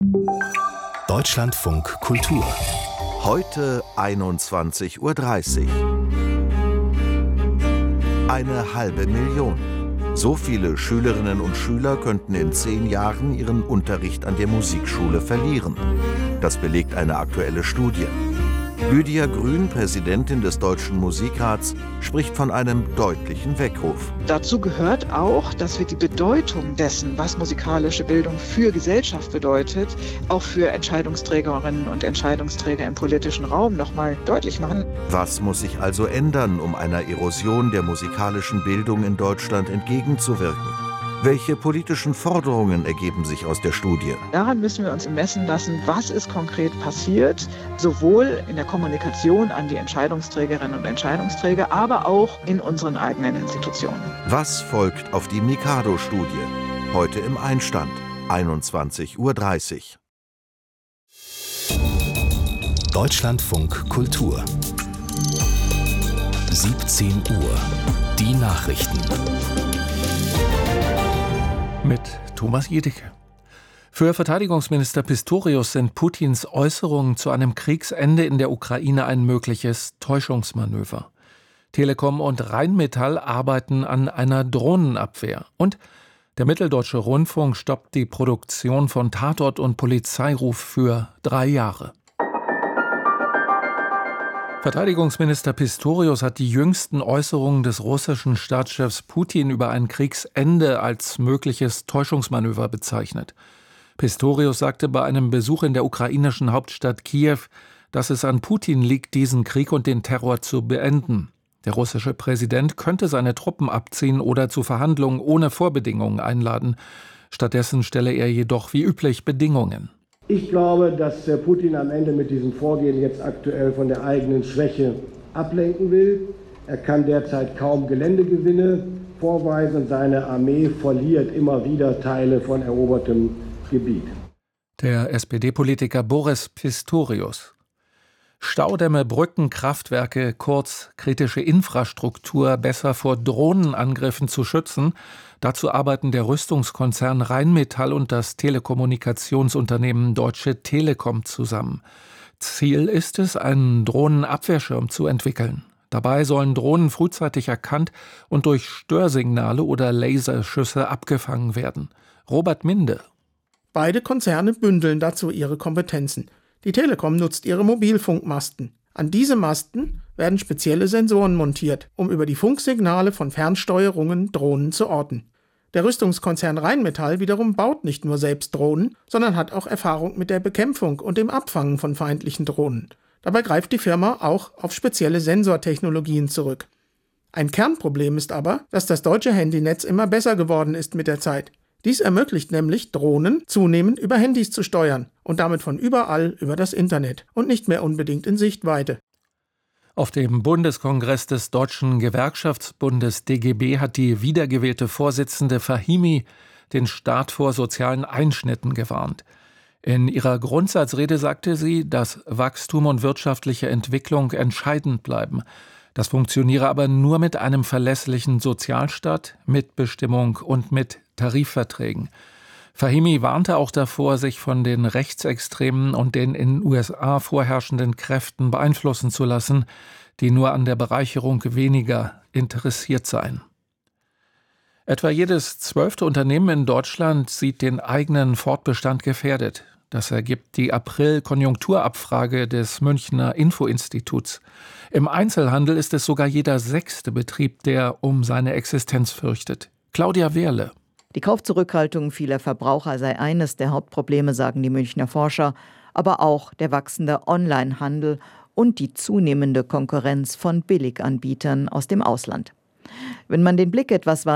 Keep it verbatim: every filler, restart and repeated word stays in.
Deutschlandfunk Kultur. Heute einundzwanzig Uhr dreißig. Eine halbe Million. So viele Schülerinnen und Schüler könnten in zehn Jahren ihren Unterricht an der Musikschule verlieren. Das belegt eine aktuelle Studie. Lydia Grün, Präsidentin des Deutschen Musikrats, spricht von einem deutlichen Weckruf. Dazu gehört auch, dass wir die Bedeutung dessen, was musikalische Bildung für Gesellschaft bedeutet, auch für Entscheidungsträgerinnen und Entscheidungsträger im politischen Raum noch mal deutlich machen. Was muss sich also ändern, um einer Erosion der musikalischen Bildung in Deutschland entgegenzuwirken? Welche politischen Forderungen ergeben sich aus der Studie? Daran müssen wir uns messen lassen, was ist konkret passiert, sowohl in der Kommunikation an die Entscheidungsträgerinnen und Entscheidungsträger, aber auch in unseren eigenen Institutionen. Was folgt auf die Mikado-Studie? Heute im Einstand, einundzwanzig Uhr dreißig. Deutschlandfunk Kultur. siebzehn Uhr. Die Nachrichten. Mit Thomas Jedicke. Für Verteidigungsminister Pistorius sind Putins Äußerungen zu einem Kriegsende in der Ukraine ein mögliches Täuschungsmanöver. Telekom und Rheinmetall arbeiten an einer Drohnenabwehr. Und der Mitteldeutsche Rundfunk stoppt die Produktion von Tatort und Polizeiruf für drei Jahre. Verteidigungsminister Pistorius hat die jüngsten Äußerungen des russischen Staatschefs Putin über ein Kriegsende als mögliches Täuschungsmanöver bezeichnet. Pistorius sagte bei einem Besuch in der ukrainischen Hauptstadt Kiew, dass es an Putin liegt, diesen Krieg und den Terror zu beenden. Der russische Präsident könnte seine Truppen abziehen oder zu Verhandlungen ohne Vorbedingungen einladen. Stattdessen stelle er jedoch wie üblich Bedingungen. Ich glaube, dass Putin am Ende mit diesem Vorgehen jetzt aktuell von der eigenen Schwäche ablenken will. Er kann derzeit kaum Geländegewinne vorweisen und seine Armee verliert immer wieder Teile von erobertem Gebiet. Der S P D-Politiker Boris Pistorius. Staudämme, Brücken, Kraftwerke, kurz kritische Infrastruktur besser vor Drohnenangriffen zu schützen. Dazu arbeiten der Rüstungskonzern Rheinmetall und das Telekommunikationsunternehmen Deutsche Telekom zusammen. Ziel ist es, einen Drohnenabwehrschirm zu entwickeln. Dabei sollen Drohnen frühzeitig erkannt und durch Störsignale oder Laserschüsse abgefangen werden. Robert Minde. Beide Konzerne bündeln dazu ihre Kompetenzen. Die Telekom nutzt ihre Mobilfunkmasten. An diese Masten werden spezielle Sensoren montiert, um über die Funksignale von Fernsteuerungen Drohnen zu orten. Der Rüstungskonzern Rheinmetall wiederum baut nicht nur selbst Drohnen, sondern hat auch Erfahrung mit der Bekämpfung und dem Abfangen von feindlichen Drohnen. Dabei greift die Firma auch auf spezielle Sensortechnologien zurück. Ein Kernproblem ist aber, dass das deutsche Handynetz immer besser geworden ist mit der Zeit. Dies ermöglicht nämlich, Drohnen zunehmend über Handys zu steuern und damit von überall über das Internet und nicht mehr unbedingt in Sichtweite. Auf dem Bundeskongress des Deutschen Gewerkschaftsbundes D G B hat die wiedergewählte Vorsitzende Fahimi den Staat vor sozialen Einschnitten gewarnt. In ihrer Grundsatzrede sagte sie, dass Wachstum und wirtschaftliche Entwicklung entscheidend bleiben. Das funktioniere aber nur mit einem verlässlichen Sozialstaat, Mitbestimmung und mit Tarifverträgen. Fahimi warnte auch davor, sich von den rechtsextremen und den in den U S A vorherrschenden Kräften beeinflussen zu lassen, die nur an der Bereicherung weniger interessiert seien. Etwa jedes zwölfte Unternehmen in Deutschland sieht den eigenen Fortbestand gefährdet. Das ergibt die April-Konjunkturabfrage des Münchner Info-Instituts. Im Einzelhandel ist es sogar jeder sechste Betrieb, der um seine Existenz fürchtet. Claudia Wehrle. Die Kaufzurückhaltung vieler Verbraucher sei eines der Hauptprobleme, sagen die Münchner Forscher, aber auch der wachsende Onlinehandel und die zunehmende Konkurrenz von Billiganbietern aus dem Ausland. Wenn man den Blick etwas